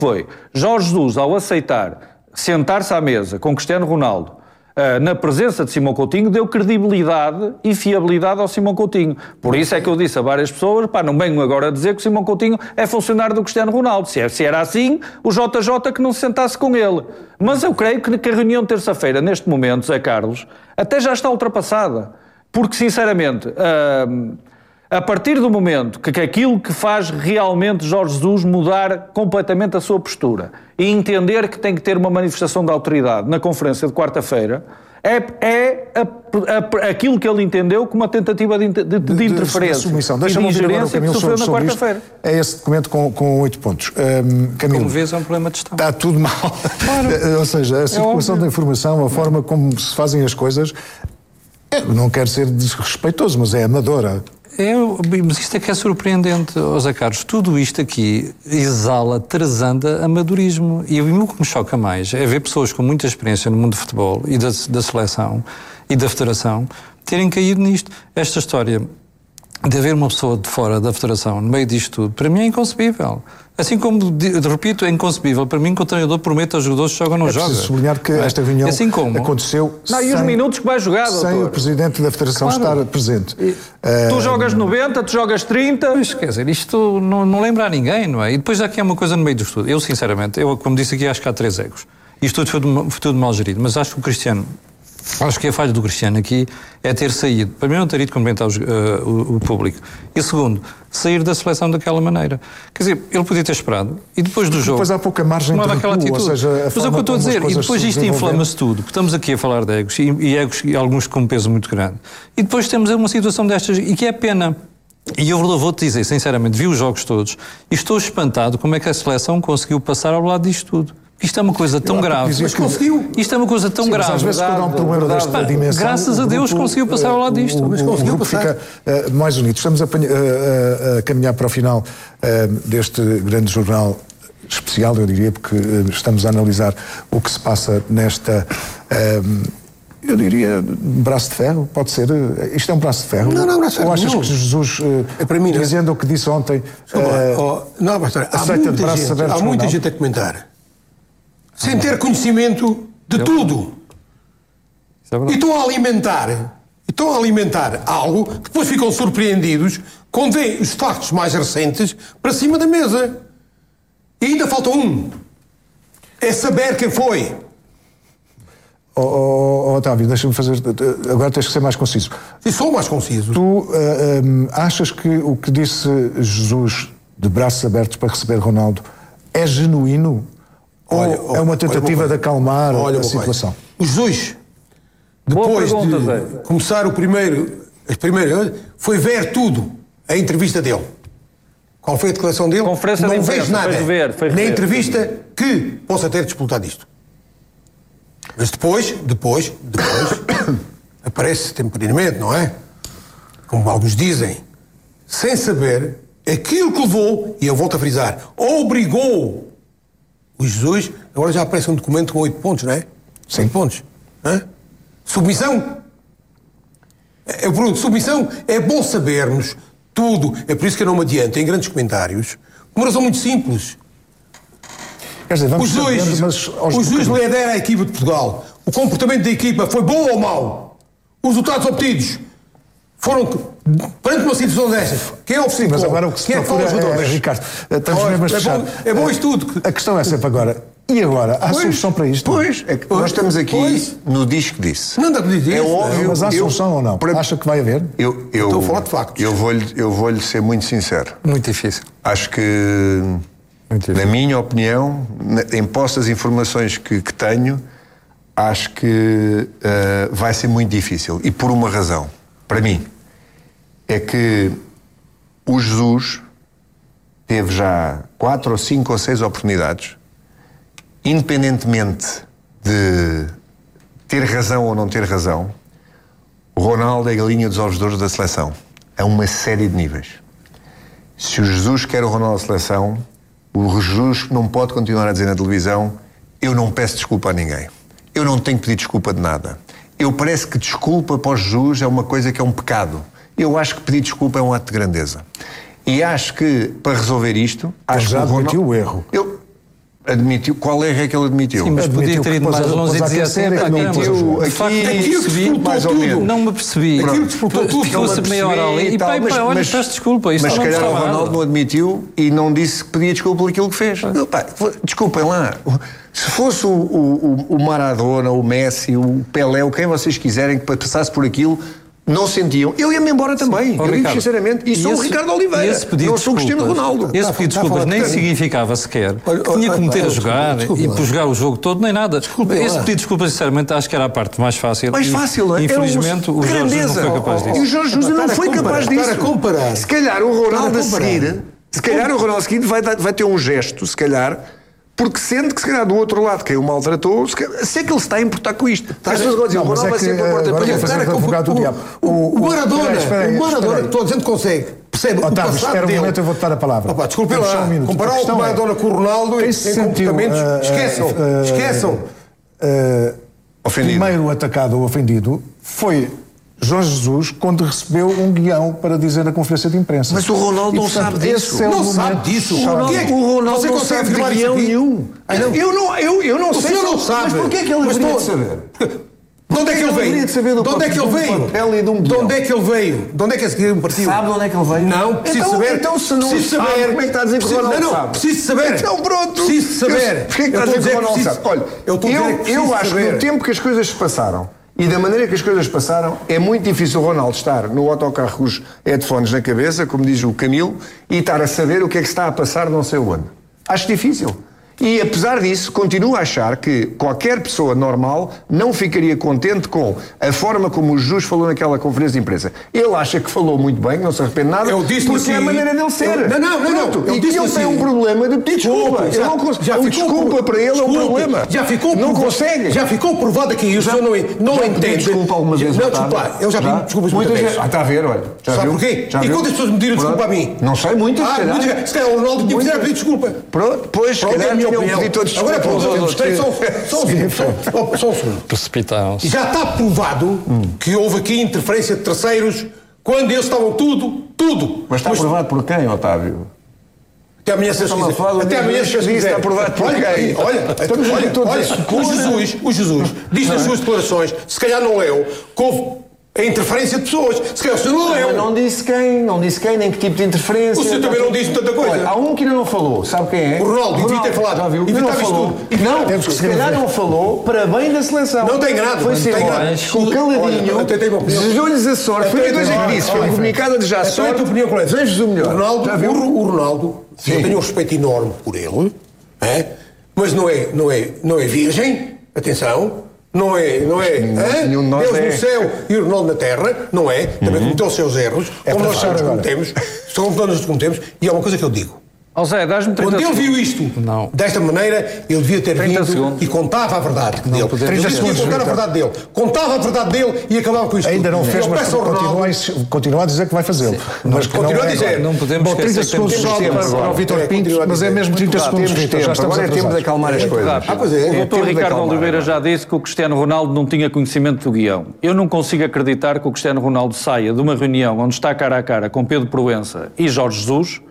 foi Jorge Jesus, ao aceitar sentar-se à mesa com Cristiano Ronaldo, na presença de Simão Coutinho, deu credibilidade e fiabilidade ao Simão Coutinho. Por isso é que eu disse a várias pessoas, não venho agora a dizer que o Simão Coutinho é funcionário do Cristiano Ronaldo. Se era assim, o JJ que não se sentasse com ele. Mas eu creio que a reunião de terça-feira, neste momento, Zé Carlos, até já está ultrapassada. Porque, sinceramente, a partir do momento que aquilo que faz realmente Jorge Jesus mudar completamente a sua postura e entender que tem que ter uma manifestação de autoridade na conferência de quarta-feira, é aquilo que ele entendeu como uma tentativa de interferência e de ingerência que sofreu na quarta-feira. É esse documento com 8 pontos. Camilo, como vês, é um problema de gestão. Está tudo mal. Claro. Ou seja, a circulação da informação, a forma como se fazem as coisas, não quero ser desrespeitoso, mas é amadora. Mas isto é que é surpreendente, José Carlos. Tudo isto aqui exala, transanda amadorismo. E o que me choca mais é ver pessoas com muita experiência no mundo do futebol e da seleção e da federação terem caído nisto. Esta história de haver uma pessoa de fora da federação no meio disto tudo, para mim é inconcebível. Assim como, repito, é inconcebível para mim que o treinador promete aos jogadores que jogam ou não jogam. É preciso sublinhar que esta reunião assim aconteceu e os minutos que vai jogar, doutor? Sem o Presidente da Federação estar presente. Tu jogas 90, tu jogas 30... Mas, quer dizer, isto não lembra a ninguém, não é? E depois aqui há uma coisa no meio disto tudo. Eu, sinceramente, como disse aqui, acho que há 3 egos. Isto tudo foi tudo mal gerido, mas acho que o Cristiano... Acho que a falha do Cristiano aqui é ter saído. Primeiro, não ter ido cumprimentar o público. E segundo, sair da seleção daquela maneira. Quer dizer, ele podia ter esperado. E depois do jogo... Depois há pouca margem de recuo, ou seja... Mas é o que eu estou a dizer. E depois isto inflama-se tudo. Porque estamos aqui a falar de egos. E egos, e alguns com um peso muito grande. E depois temos uma situação destas. E que é pena. E eu vou-te dizer, sinceramente, vi os jogos todos. E estou espantado como é que a seleção conseguiu passar ao lado disto tudo. Isto é uma coisa tão grave. Mas conseguiu. Isto é uma coisa tão grave. Às vezes, quando há um problema desta dimensão... Graças a Deus conseguiu passar ao lado disto. Mas conseguiu passar. Fica mais unido. Estamos a caminhar para o final deste grande jornal especial, eu diria, porque estamos a analisar o que se passa nesta... eu diria, braço de ferro, pode ser. Isto é um braço de ferro? Não, braço de ferro. Ou achas que Jesus, para mim, dizendo o que disse ontem, aceita de braços abertos? Há muita gente a comentar. Sem ter conhecimento de tudo. E estão a alimentar algo que depois ficam surpreendidos quando vêm os factos mais recentes para cima da mesa. E ainda falta um. É saber quem foi. Otávio, deixa-me fazer... Agora tens que ser mais conciso. Sim, sou mais conciso. Tu achas que o que disse Jesus de braços abertos para receber Ronaldo é genuíno? Ou é uma tentativa de acalmar a situação? O Jesus, depois de começar as primeiras, foi ver tudo, a entrevista dele. Qual foi a declaração dele? Não vejo nada na entrevista que possa ter disputado isto. Mas depois aparece temporaneamente, não é? Como alguns dizem, sem saber aquilo que levou, e eu volto a frisar, obrigou o Jesus. Agora já aparece um documento com 8 pontos, não é? 5 pontos. Hã? Submissão. Eu pergunto, submissão é bom sabermos tudo. É por isso que eu não me adianto em grandes comentários. Uma razão muito simples. Quer dizer, o juiz lidera a equipa de Portugal. O comportamento da equipa foi bom ou mau? Os resultados obtidos foram perante uma situação destas. Quem é o Sim, mas agora o que se procura Ricardo, estamos mesmo a fechar. É bom isto tudo. A questão é sempre agora, e agora? Há solução para isto? Pois, é que nós estamos aqui no diz que disse. Não dá para dizer. É óbvio. Mas há solução ou não? Acha que vai haver? Estou a falar de factos. Eu vou-lhe ser muito sincero. Muito difícil. Acho que, na minha opinião, em posse das informações que tenho, acho que vai ser muito difícil. E por uma razão. Para mim, é que o Jesus teve já 4 ou 5 ou 6 oportunidades, independentemente de ter razão ou não ter razão. O Ronaldo é a galinha dos ovos de ouro da seleção, a uma série de níveis. Se o Jesus quer o Ronaldo da seleção, o Jesus não pode continuar a dizer na televisão: eu não peço desculpa a ninguém, eu não tenho que pedir desculpa de nada. Parece que desculpa para o Jesus é uma coisa que é um pecado. Eu acho que pedir desculpa é um ato de grandeza. E acho que, para resolver isto... Acho já admitiu o erro. Admitiu. Qual é que ele admitiu? Sim, mas podia ter ido mais longe e dizer assim, admitiu aqui, mais ou menos. Não me percebi. Aquilo que disputou tudo. Se fosse meia hora ali. E pá, olha, peço desculpa. Mas se calhar o Ronaldo não admitiu e não disse que pedia desculpa por aquilo que fez. Desculpem lá. Se fosse o Maradona, o Messi, o Pelé, quem vocês quiserem que passasse por aquilo, não sentiam. Eu ia-me embora também. Eu digo sinceramente. E sou o Ricardo Oliveira. Não sou o Cristiano Ronaldo. Esse pedido de desculpas nem significava sequer que tinha que meter a jogar e por jogar o jogo todo, nem nada. Esse pedido de desculpas, sinceramente, acho que era a parte mais fácil. Mais fácil, não é? Infelizmente, o Jorge Jesus não foi capaz disso. E o Jorge Jesus não foi capaz disso. Para comparar. Se calhar o Ronaldo a seguir vai ter um gesto, se calhar, porque sente que se calhar do outro lado quem o maltratou, se é que ele se está a importar com isto. As pessoas agora dizem, o Ronaldo vai ser para a porta para o Maradona, estou dizendo que consegue. Percebe? Otávio, espera um momento, eu vou-te dar a palavra. Desculpe lá, comparar o Maradona com o Ronaldo em comportamentos, esqueçam. Primeiro atacado ou ofendido foi Jorge Jesus, quando recebeu um guião para dizer na conferência de imprensa. Mas o Ronaldo não sabe disso. Não sabe disso. O Ronaldo não sabe de guião nenhum. Eu não sei. O senhor não sabe. Mas porquê é que ele deveria de saber? De onde é que ele veio? De onde é que ele veio? De onde é que ele veio? De onde é que esse guião partiu? Sabe de onde é que ele veio? Não, preciso saber. Então se não sabe, como é que está a dizer que o Ronaldo sabe? Preciso saber. Então pronto. Preciso saber. Porquê é que está a dizer que o Ronaldo sabe? Olha, eu acho que no tempo que as coisas se passaram e da maneira que as coisas passaram, é muito difícil o Ronaldo estar no autocarro com os headphones na cabeça, como diz o Camilo, e estar a saber o que é que está a passar não sei onde. Acho difícil. E, apesar disso, continuo a achar que qualquer pessoa normal não ficaria contente com a forma como o Jesus falou naquela conferência de imprensa. Ele acha que falou muito bem, não se arrepende nada, porque é a maneira dele ser. Não. E que ele tem um problema de pedir desculpa. Desculpa para ele é um problema. Não consegue. Já ficou provado aqui, o senhor não entende. Desculpa algumas vezes. Não, desculpa, eu já pedi desculpas muitas vezes. Está a ver, olha. Sabe porquê? E quantas pessoas me pediram desculpa a mim? Não sei, muitas, se calhar. Se calhar o Ronaldo tinha que pedir desculpa. Pois, se calhar tinham pedido todos desculpa. Agora, só um segundo. Precipitaram-se. Já está provado que houve aqui interferência de terceiros quando eles estavam tudo. Mas está provado por quem, Otávio? Até amanhã se está provado por quem? Olha, o Jesus diz nas suas declarações, se calhar não leu, que houve a interferência de pessoas. Se calhar o senhor não leu. Não disse quem, nem que tipo de interferência. O senhor também não disse tanta coisa. Olha, há um que ainda não falou, sabe quem é? O Ronaldo, devia ter falado. Já viu? Ainda não falou. Não, se calhar não falou para bem da seleção. Não tem nada. Foi ser com caladinho, desejou-lhes a sorte. Foi a coisa que disse, foi um comunicado a desejar sorte. Desejo-vos o melhor. O Ronaldo, eu tenho um respeito enorme por ele, mas não é virgem, atenção. Não é nenhum de nós Deus no céu e o Ronaldo na terra, não é? Também cometeu os seus erros, como nós todos cometemos, e é uma coisa que eu digo. Zé, dás-me 30 Quando ele viu isto desta maneira, ele devia ter vindo segundos. e contava a verdade dele. Ele devia contar a verdade dele. Contava a verdade dele e acabava com isto. Ainda não fez, mas continua a dizer que vai fazê-lo. Mas continua a dizer. Não podemos esquecer 30 segundos só para o Vítor Pinto, mas é mesmo 30 segundos, Vítor. Já estamos agora é tempo de acalmar as coisas. O doutor Ricardo Oliveira já disse que o Cristiano Ronaldo não tinha conhecimento do guião. Eu não consigo acreditar que o Cristiano Ronaldo saia de uma reunião onde está cara a cara com Pedro Proença e Jorge Jesus,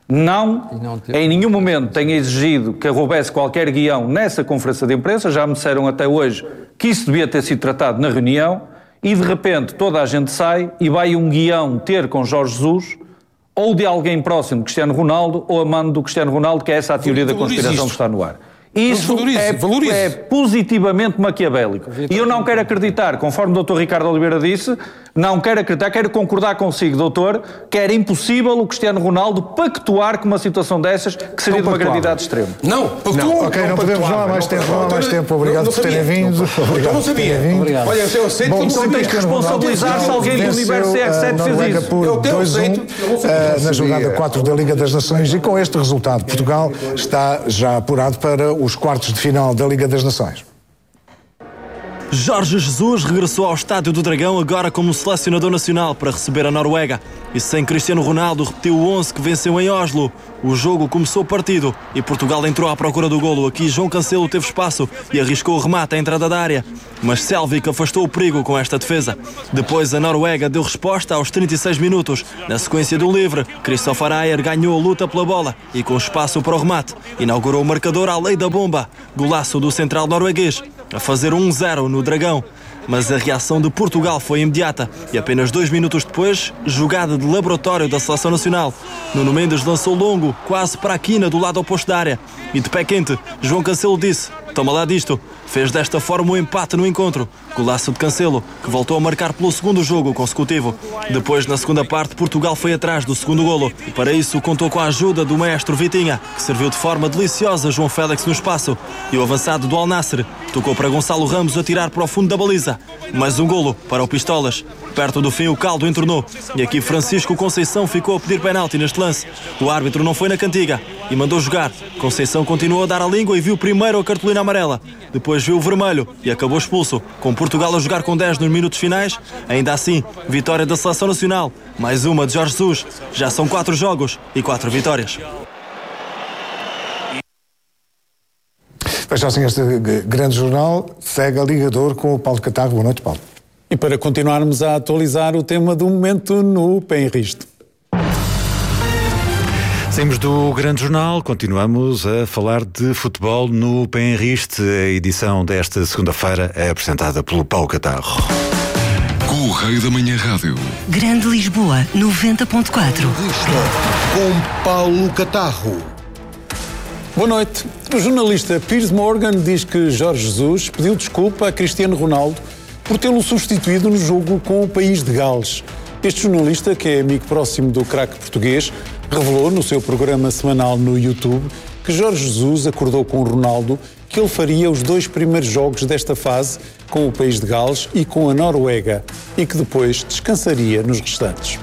em nenhum momento tenha exigido que houvesse qualquer guião nessa conferência de imprensa. Já me disseram até hoje que isso devia ter sido tratado na reunião, e de repente toda a gente sai e vai um guião ter com Jorge Jesus, ou de alguém próximo de Cristiano Ronaldo, ou amando do Cristiano Ronaldo, que é essa a teoria da conspiração que está no ar. Isso é positivamente maquiavélico. E eu não quero acreditar, conforme o Dr. Ricardo Oliveira disse, não quero acreditar, quero concordar consigo, doutor, que era impossível o Cristiano Ronaldo pactuar com uma situação dessas, que seria de uma gravidade extrema. Não podemos já há mais tempo. Obrigado por terem vindo. Eu não sabia. Olha, eu aceito que não tens que responsabilizar se alguém do universo CR7 fez isso. Por 2-1 na jornada 4 da Liga das Nações, e com este resultado Portugal está já apurado para os quartos de final da Liga das Nações. Jorge Jesus regressou ao Estádio do Dragão agora como selecionador nacional para receber a Noruega. E sem Cristiano Ronaldo repetiu o 11 que venceu em Oslo. O jogo começou partido e Portugal entrou à procura do golo. Aqui João Cancelo teve espaço e arriscou o remate à entrada da área. Mas Selvik afastou o perigo com esta defesa. Depois a Noruega deu resposta aos 36 minutos. Na sequência do livre, Christopher Ayer ganhou a luta pela bola e com espaço para o remate. Inaugurou o marcador à lei da bomba. Golaço do central norueguês a fazer 1-0 no Dragão. Mas a reação de Portugal foi imediata e apenas 2 minutos depois, jogada de laboratório da Seleção Nacional. Nuno Mendes lançou longo, quase para a quina do lado oposto da área. E de pé quente, João Cancelo disse: toma lá disto. Fez desta forma o empate no encontro. Golaço de Cancelo, que voltou a marcar pelo segundo jogo consecutivo. Depois, na segunda parte, Portugal foi atrás do segundo golo. E para isso contou com a ajuda do maestro Vitinha, que serviu de forma deliciosa João Félix no espaço. E o avançado do Al Nassr tocou para Gonçalo Ramos a tirar para o fundo da baliza. Mais um golo para o Pistolas. Perto do fim o caldo entornou. E aqui Francisco Conceição ficou a pedir penalti neste lance. O árbitro não foi na cantiga e mandou jogar. Conceição continuou a dar a língua e viu primeiro a cartolina amarela. Depois viu o vermelho e acabou expulso. Com Portugal a jogar com 10 nos minutos finais, ainda assim, vitória da Seleção Nacional. Mais uma de Jorge Jesus. Já são 4 jogos e 4 vitórias. Fecha assim este grande jornal. Segue a ligador com o Paulo Catarro. Boa noite, Paulo. E para continuarmos a atualizar o tema do momento no Penristo. Saímos do Grande Jornal, continuamos a falar de futebol no Penriste. A edição desta segunda-feira é apresentada pelo Paulo Catarro. Correio da Manhã Rádio. Grande Lisboa, 90.4. Com Paulo Catarro. Boa noite. O jornalista Piers Morgan diz que Jorge Jesus pediu desculpa a Cristiano Ronaldo por tê-lo substituído no jogo com o país de Gales. Este jornalista, que é amigo próximo do craque português, revelou no seu programa semanal no YouTube que Jorge Jesus acordou com Ronaldo que ele faria os 2 primeiros jogos desta fase com o país de Gales e com a Noruega e que depois descansaria nos restantes.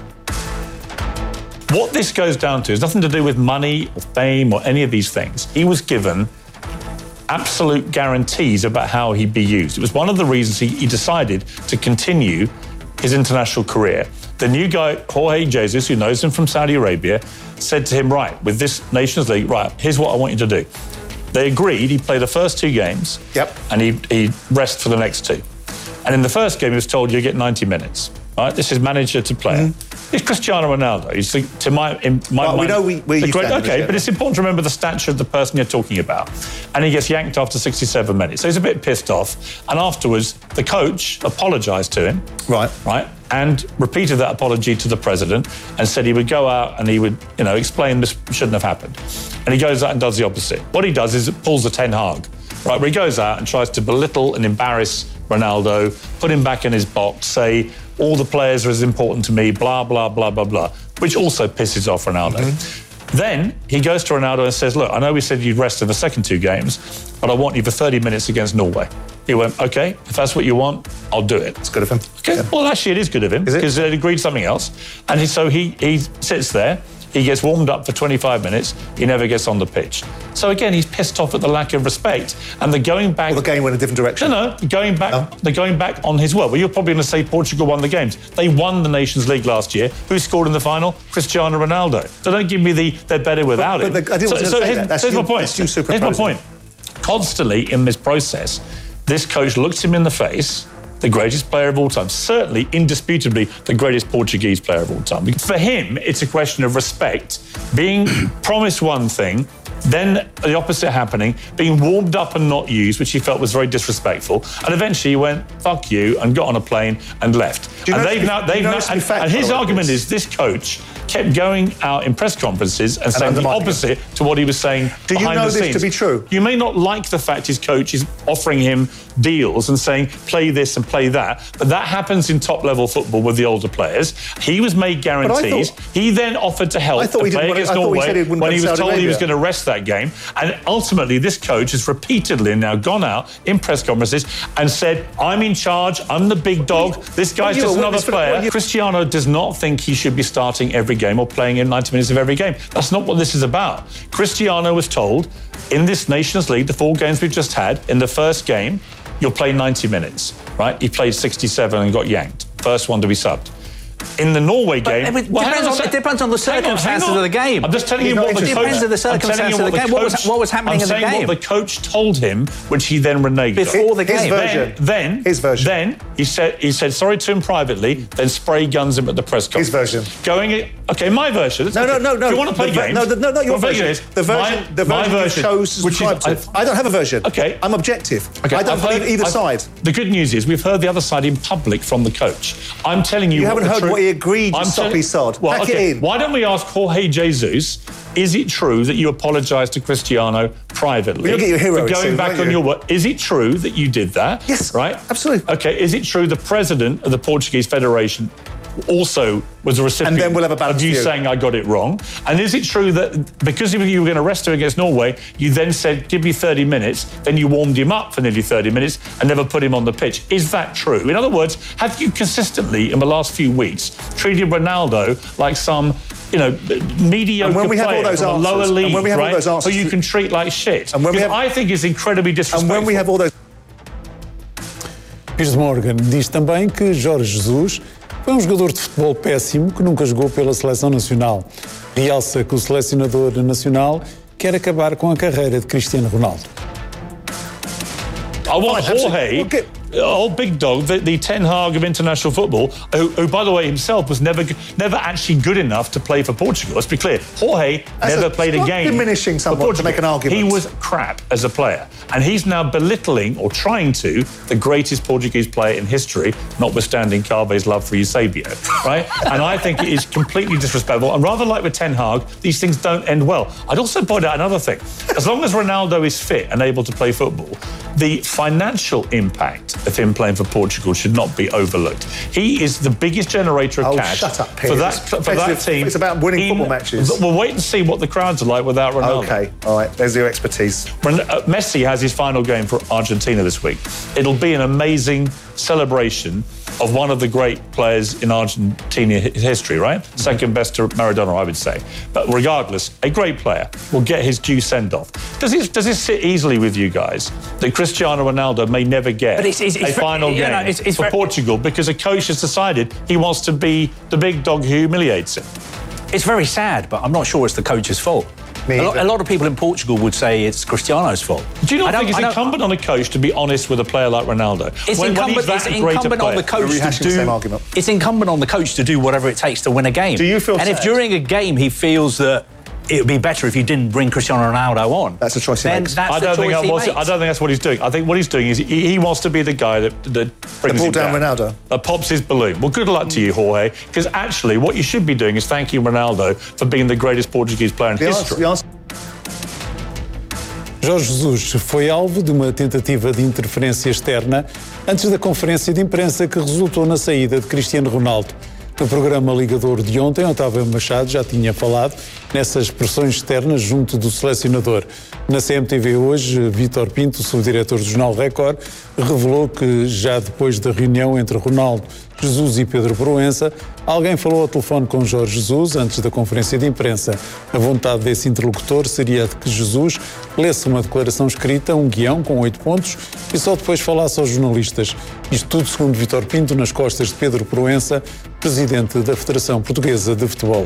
What this goes down to is nothing to do with money or fame or any of these things. He was given absolute guarantees about how he'd be used. It was one of the reasons he decided to continue his international career. The new guy, Jorge Jesus, who knows him from Saudi Arabia, said to him, right, with this Nations League, right, here's what I want you to do. They agreed, he'd play the first 2 games, and he'd rest for the next 2. And in the first game, he was told, you get 90 minutes. Right? This is manager to player. It's Cristiano Ronaldo. He's to my mind, we know where you stand. Okay, but it's important to remember the stature of the person you're talking about. And he gets yanked after 67 minutes. So he's a bit pissed off. And afterwards, the coach apologised to him. Right. And repeated that apology to the president and said he would go out and he would, explain this shouldn't have happened. And he goes out and does the opposite. What he does is pulls a Ten Hag, right? Where he goes out and tries to belittle and embarrass Ronaldo, put him back in his box, say, all the players are as important to me, blah, blah, blah, blah, blah, which also pisses off Ronaldo. Then he goes to Ronaldo and says, look, I know we said you'd rest in the second 2 games, but I want you for 30 minutes against Norway. He went, OK, if that's what you want, I'll do it. It's good of him. OK, yeah. Well, actually, it is good of him because they agreed something else. And so he sits there. He gets warmed up for 25 minutes. He never gets on the pitch. So again, he's pissed off at the lack of respect. And they're going back... Well, the game went a different direction. No, going back. No. They're going back on his word. Well, you're probably going to say Portugal won the games. They won the Nations League last year. Who scored in the final? Cristiano Ronaldo. So don't give me they're better without him. I didn't say that. Here's my point. Here's my point. Constantly in this process, this coach looks him in the face, the greatest player of all time, certainly, indisputably, the greatest Portuguese player of all time. For him, it's a question of respect, being promised one thing, then the opposite happening, being warmed up and not used, which he felt was very disrespectful, and eventually he went, fuck you, and got on a plane and left. And his argument is this coach kept going out in press conferences and saying the opposite to what he was saying behind the scenes. Do you know this to be true? You may not like the fact his coach is offering him deals and saying, play this and play that, but that happens in top-level football with the older players. He was made guarantees. He then offered to help and play against Norway when he was told he was going to rest that game. And ultimately, this coach has repeatedly now gone out in press conferences and said, I'm in charge, I'm the big dog, this guy's just another player. Cristiano does not think he should be starting every game or playing in 90 minutes of every game. That's not what this is about. Cristiano was told in this Nations League, the 4 games we've just had, in the first game, you'll play 90 minutes, right? He played 67 and got yanked. First one to be subbed. In the Norway game... It depends on the circumstances of the game. I'm just telling you what the coach... It depends on the circumstances of the game. What was happening in the game? I'm saying what the coach told him, which he then reneged on. Before the game. His version. Then he said sorry to him privately, then spray guns him at the press conference. His version. Okay, my version. No. If you want to play games... No, not your version. The version you chose is private. I don't have a version. Okay. I'm objective. Okay, I don't believe either side. The good news is we've heard the other side in public from the coach. I'm telling you... You haven't heard what he agreed to Soppy Sod. Pack it in. Why don't we ask Jorge Jesus, is it true that you apologised to Cristiano privately? Well, you'll get your hero for going soon, back on your word? Is it true that you did that? Yes. Right? Absolutely. Okay, is it true the president of the Portuguese Federation also was a recipient and then we'll have a of you saying I got it wrong? And is it true that because you were going to rest him against Norway, you then said, give me 30 minutes, then you warmed him up for nearly 30 minutes and never put him on the pitch? Is that true? In other words, have you consistently, in the last few weeks, treated Ronaldo like some mediocre player from a lower league, right, who you can treat like shit? And I think it's incredibly disrespectful. And when we have all those... Piers Morgan diz também que Jorge Jesus foi jogador de futebol péssimo que nunca jogou pela seleção nacional. Realça que o selecionador nacional quer acabar com a carreira de Cristiano Ronaldo. I want Jorge, old big dog, the Ten Hag of international football, who, by the way, himself was never actually good enough to play for Portugal. Let's be clear. Jorge never played a game. Diminishing someone to make an argument. He was crap as a player, and he's now belittling or trying to the greatest Portuguese player in history, notwithstanding Carve's love for Eusebio, right? And I think it is completely disrespectful. And rather like with Ten Hag, these things don't end well. I'd also point out another thing. As long as Ronaldo is fit and able to play football, the financial impact of him playing for Portugal should not be overlooked. He is the biggest generator of cash shut up, for that team. It's about winning football matches. We'll wait and see what the crowds are like without Ronaldo. Okay, all right, there's your expertise. Messi has his final game for Argentina this week. It'll be an amazing celebration of one of the great players in Argentina history, right? Second best to Maradona, I would say. But regardless, a great player will get his due send-off. Does this sit easily with you guys that Cristiano Ronaldo may never get a final game for Portugal because a coach has decided he wants to be the big dog who humiliates him? It's very sad, but I'm not sure it's the coach's fault. A lot of people in Portugal would say it's Cristiano's fault. Do you not think it's incumbent on a coach to be honest with a player like Ronaldo? It's incumbent on the coach to do. It's incumbent on the coach to do whatever it takes to win a game. Do you feel? And if during a game he feels that it would be better if you didn't bring Cristiano Ronaldo on, that's a choice he makes. I don't think that's what he's doing. I think what he's doing is he wants to be the guy that brings him down. Ronaldo. That pops his balloon. Well, good luck to you, Jorge, because actually what you should be doing is thanking Ronaldo for being the greatest Portuguese player in history. Jorge Jesus foi alvo de uma tentativa de interferência externa antes da conferência de imprensa que resultou na saída de Cristiano Ronaldo. No programa Ligador de ontem, Otávio Machado já tinha falado nessas pressões externas junto do selecionador. Na CMTV hoje, Vítor Pinto, subdiretor do Jornal Record, revelou que já depois da reunião entre Ronaldo, Jesus e Pedro Proença, alguém falou ao telefone com Jorge Jesus antes da conferência de imprensa. A vontade desse interlocutor seria de que Jesus lesse uma declaração escrita, um guião com 8 pontos e só depois falasse aos jornalistas. Isto tudo segundo Vítor Pinto, nas costas de Pedro Proença, presidente da Federação Portuguesa de Futebol.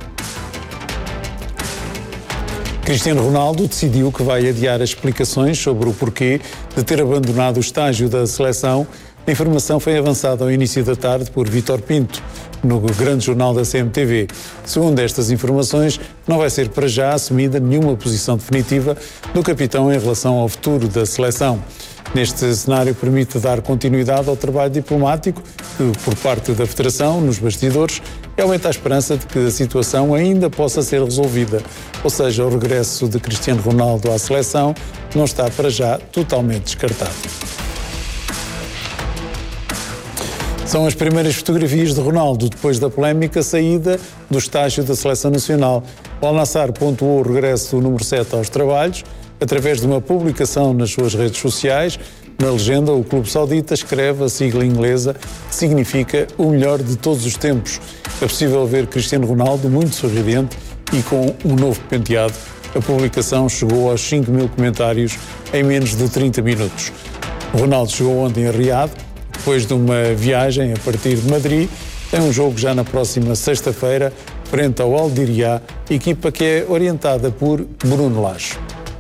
Cristiano Ronaldo decidiu que vai adiar as explicações sobre o porquê de ter abandonado o estágio da seleção. A informação foi avançada ao início da tarde por Vítor Pinto, no grande jornal da CMTV. Segundo estas informações, não vai ser para já assumida nenhuma posição definitiva do capitão em relação ao futuro da seleção. Neste cenário permite dar continuidade ao trabalho diplomático por parte da Federação, nos bastidores, e aumenta a esperança de que a situação ainda possa ser resolvida. Ou seja, o regresso de Cristiano Ronaldo à seleção não está para já totalmente descartado. São as primeiras fotografias de Ronaldo depois da polémica saída do estágio da Seleção Nacional. O Al-Nassr pontuou o regresso do número 7 aos trabalhos através de uma publicação nas suas redes sociais. Na legenda, o clube saudita escreve a sigla inglesa que significa o melhor de todos os tempos. É possível ver Cristiano Ronaldo muito sorridente e com um novo penteado. A publicação chegou aos 5.000 comentários em menos de 30 minutos. O Ronaldo chegou ontem a Riad, depois de uma viagem a partir de Madrid. Tem um jogo já na próxima sexta-feira, frente ao Al-Diriyah, equipa que é orientada por Bruno Lage.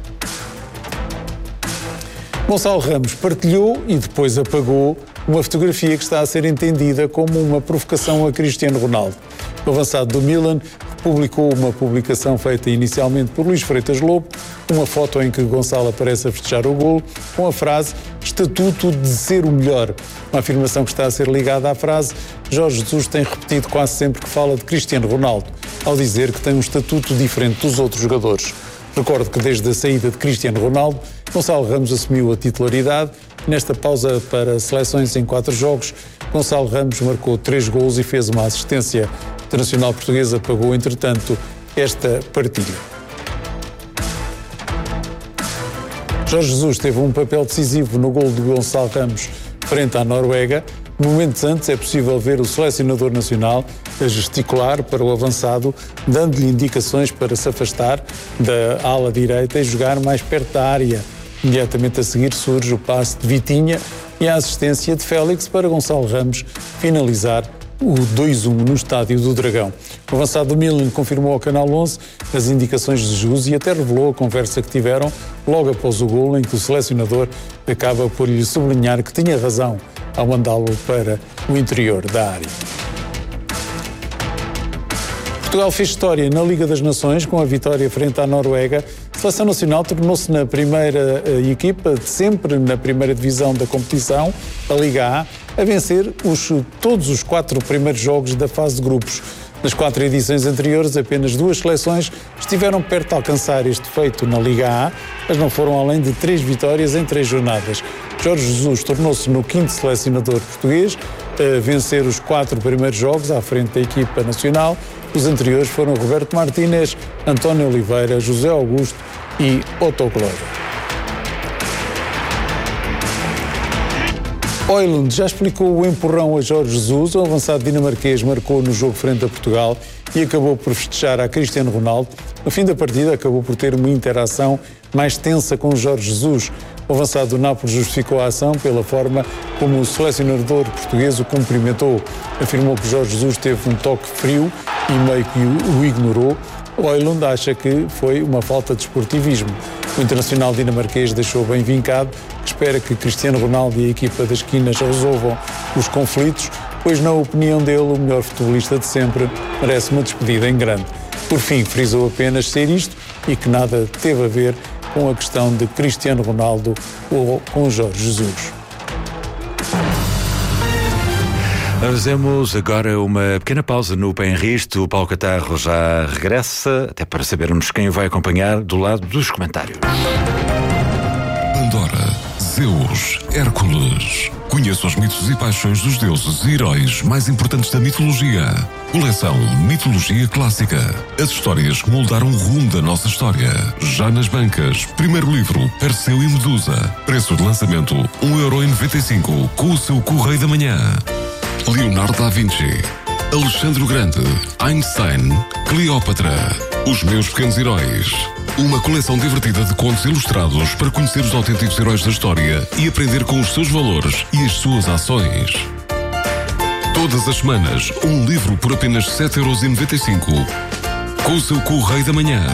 Gonçalo Ramos partilhou e depois apagou uma fotografia que está a ser entendida como uma provocação a Cristiano Ronaldo. O avançado do Milan publicou uma publicação feita inicialmente por Luís Freitas Lobo, uma foto em que Gonçalo aparece a festejar o golo, com a frase "Estatuto de ser o melhor", uma afirmação que está a ser ligada à frase Jorge Jesus tem repetido quase sempre que fala de Cristiano Ronaldo, ao dizer que tem um estatuto diferente dos outros jogadores. Recordo que desde a saída de Cristiano Ronaldo, Gonçalo Ramos assumiu a titularidade. Nesta pausa para seleções em 4 jogos, Gonçalo Ramos marcou 3 golos e fez uma assistência. A Internacional Portuguesa pagou, entretanto, esta partilha. Jorge Jesus teve um papel decisivo no golo de Gonçalo Ramos frente à Noruega. Momentos antes é possível ver o selecionador nacional a gesticular para o avançado, dando-lhe indicações para se afastar da ala direita e jogar mais perto da área. Imediatamente a seguir surge o passe de Vitinha e a assistência de Félix para Gonçalo Ramos finalizar o 2-1 no Estádio do Dragão. O avançado do Milan confirmou ao Canal 11 as indicações de Jesus e até revelou a conversa que tiveram logo após o golo, em que o selecionador acaba por lhe sublinhar que tinha razão ao mandá-lo para o interior da área. Portugal fez história na Liga das Nações com a vitória frente à Noruega. A Seleção Nacional tornou-se na primeira equipa de sempre na primeira divisão da competição, a Liga A vencer todos os 4 primeiros jogos da fase de grupos. Nas 4 edições anteriores, apenas 2 seleções estiveram perto de alcançar este feito na Liga A, mas não foram além de 3 vitórias em 3 jornadas. Jorge Jesus tornou-se no 5º selecionador português a vencer os 4 primeiros jogos à frente da equipa nacional. Os anteriores foram Roberto Martínez, António Oliveira, José Augusto e Otto Glória. Højlund já explicou o empurrão a Jorge Jesus. O avançado dinamarquês marcou no jogo frente a Portugal e acabou por festejar a Cristiano Ronaldo. No fim da partida acabou por ter uma interação mais tensa com Jorge Jesus. O avançado do Nápoles justificou a ação pela forma como o selecionador português o cumprimentou. Afirmou que Jorge Jesus teve um toque frio e meio que o ignorou. Højlund acha que foi uma falta de esportivismo. O internacional dinamarquês deixou bem vincado que espera que Cristiano Ronaldo e a equipa das esquinas resolvam os conflitos, pois, na opinião dele, o melhor futebolista de sempre merece uma despedida em grande. Por fim, frisou apenas ser isto e que nada teve a ver com a questão de Cristiano Ronaldo ou com Jorge Jesus. Fazemos agora uma pequena pausa no Penristo. O Paulo Catarro já regressa, até para sabermos quem vai acompanhar do lado dos comentários. Pandora, Zeus, Hércules. Conheça os mitos e paixões dos deuses e heróis mais importantes da mitologia. Coleção Mitologia Clássica. As histórias que moldaram o rumo da nossa história. Já nas bancas. Primeiro livro, Perseu e Medusa. Preço de lançamento, 1,95€ com o seu Correio da Manhã. Leonardo da Vinci, Alexandre o Grande, Einstein, Cleópatra, Os Meus Pequenos Heróis. Uma coleção divertida de contos ilustrados para conhecer os autênticos heróis da história e aprender com os seus valores e as suas ações. Todas as semanas, um livro por apenas 7,95€ com o seu Correio da Manhã.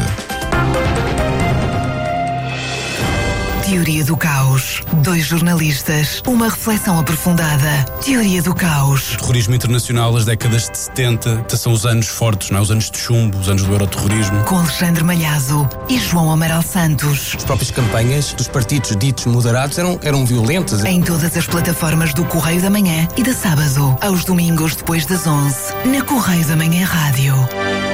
Teoria do Caos. 2 jornalistas, uma reflexão aprofundada. Teoria do Caos. Terrorismo internacional, as décadas de 70, são os anos fortes, não é? Os anos de chumbo, os anos do euroterrorismo. Com Alexandre Malhazo e João Amaral Santos. As próprias campanhas dos partidos ditos moderados eram violentas. Em todas as plataformas do Correio da Manhã e da sábado, aos domingos depois das 11, na Correio da Manhã Rádio.